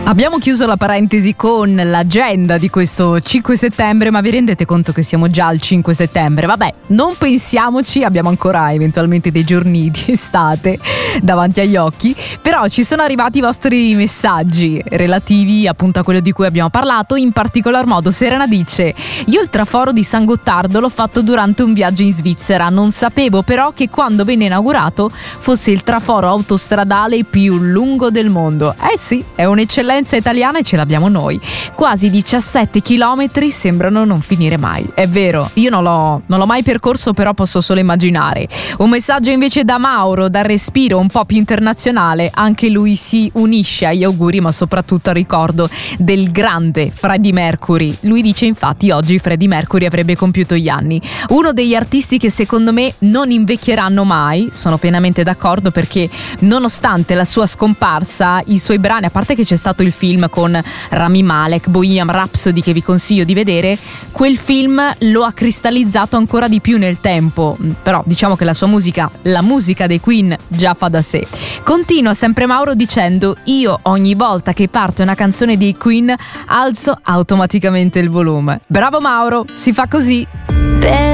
Abbiamo chiuso la parentesi con l'agenda di questo 5 settembre, ma vi rendete conto che siamo già al 5 settembre? Vabbè, non pensiamoci, abbiamo ancora eventualmente dei giorni di estate davanti agli occhi, però ci sono arrivati i vostri messaggi relativi appunto a quello di cui abbiamo parlato. In particolar modo Serena dice: io il traforo di San Gottardo l'ho fatto durante un viaggio in Svizzera, non sapevo però che quando venne inaugurato fosse il traforo autostradale più lungo del mondo. Eh sì, è un'eccellenza italiana e ce l'abbiamo noi. Quasi 17 chilometri sembrano non finire mai. È vero, io non l'ho mai percorso, però posso solo immaginare. Un messaggio invece da Mauro, dal respiro un po' più internazionale. Anche lui si unisce agli auguri, ma soprattutto al ricordo del grande Freddie Mercury. Lui dice infatti oggi Freddie Mercury avrebbe compiuto gli anni. Uno degli artisti che secondo me non invecchieranno mai. Sono pienamente d'accordo, perché nonostante la sua scomparsa, i suoi brani, a parte che c'è stato il film con Rami Malek, Bohemian Rhapsody, che vi consiglio di vedere, quel film lo ha cristallizzato ancora di più nel tempo. Però diciamo che la sua musica, la musica dei Queen, già fa da sé. Continua sempre Mauro dicendo: io ogni volta che parte una canzone dei Queen alzo automaticamente il volume. Bravo Mauro, si fa così.